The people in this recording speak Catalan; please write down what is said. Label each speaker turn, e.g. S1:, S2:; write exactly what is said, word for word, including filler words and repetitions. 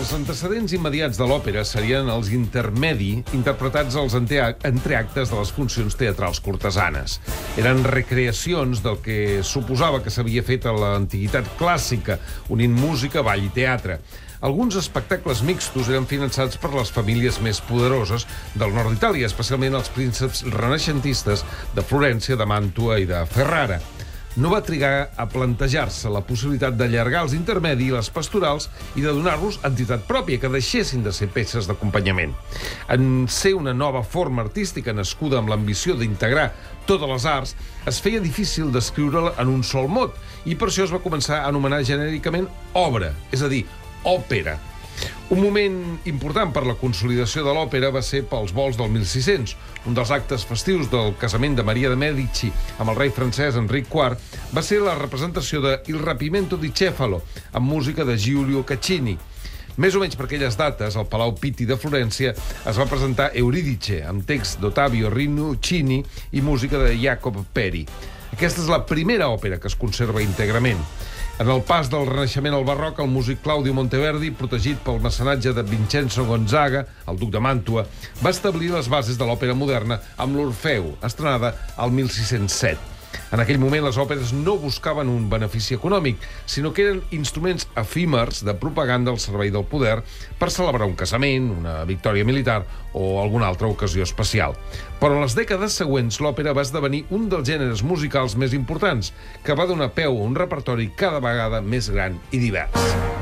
S1: Els antecedents immediats de l'òpera serien els intermedi interpretats als entreactes de les funcions teatrals cortesanes. Eren recreacions del que suposava que s'havia fet a l'antiguitat clàssica, unint música, ball i teatre. Alguns espectacles mixtos eren finançats per les famílies més poderoses del nord d'Itàlia, especialment els prínceps renaixentistes de Florència, de Màntua i de Ferrara. No va trigar a plantejar-se la possibilitat d'allargar els intermedi i les pastorals i de donar-los entitat pròpia, que deixessin de ser peces d'acompanyament. En ser una nova forma artística nascuda amb l'ambició d'integrar totes les arts, es feia difícil descriure-la en un sol mot, i per això es va començar a anomenar genèricament obra, és a dir, òpera. Un moment important per la consolidació de l'òpera va ser pels vols del mil sis-cents. Un dels actes festius del casament de Maria de Mèdici amb el rei francès Enric quart va ser la representació de Il rapimento di Cefalo, amb música de Giulio Caccini. Més o menys per aquelles dates, al Palau Pitti de Florència es va presentar Euridice, amb text d'Ottavio Rinuccini i música de Jacob Peri. Aquesta és la primera òpera que es conserva íntegrament. En el pas del Renaixement al Barroc, el músic Claudio Monteverdi, protegit pel mecenatge de Vincenzo Gonzaga, el duc de Màntua, va establir les bases de l'òpera moderna amb l'Orfeu, estrenada al mil sis-cents set. En aquell moment, les òperes no buscaven un benefici econòmic, sinó que eren instruments efímers de propaganda al servei del poder per celebrar un casament, una victòria militar o alguna altra ocasió especial. Però en les dècades següents, l'òpera va esdevenir un dels gèneres musicals més importants, que va donar peu a un repertori cada vegada més gran i divers.